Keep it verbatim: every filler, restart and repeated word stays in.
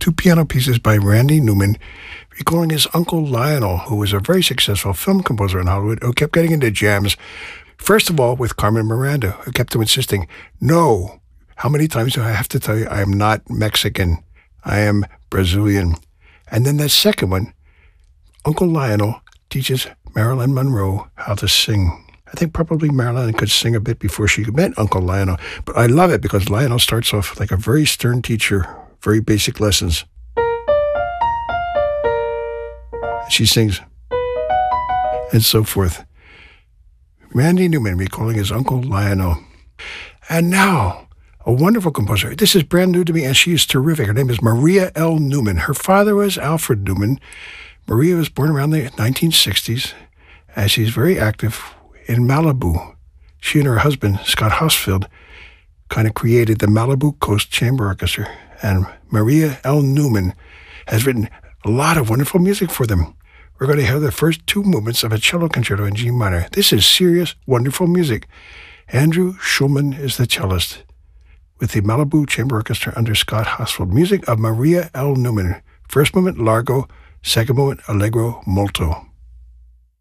two piano pieces by Randy Newman, recalling his uncle Lionel, who was a very successful film composer in Hollywood, who kept getting into jams. First of all, with Carmen Miranda, who kept on insisting, no, how many times do I have to tell you I am not Mexican, I am Brazilian. And then that second one, Uncle Lionel teaches Marilyn Monroe how to sing. I think probably Marilyn could sing a bit before she met Uncle Lionel, but I love it because Lionel starts off like a very stern teacher, very basic lessons. She sings, and so forth. Randy Newman recalling his Uncle Lionel. And now, a wonderful composer. This is brand new to me, and she is terrific. Her name is Maria L. Newman. Her father was Alfred Newman. Maria was born around the nineteen sixties, and she's very active in Malibu. She and her husband, Scott Hosfield, kind of created the Malibu Coast Chamber Orchestra, and Maria L. Newman has written a lot of wonderful music for them. We're going to hear the first two movements of a cello concerto in G minor. This is serious, wonderful music. Andrew Schulman is the cellist with the Malibu Chamber Orchestra under Scott Hosfield. Music of Maria L. Newman. First movement, Largo. Second movement, Allegro Molto.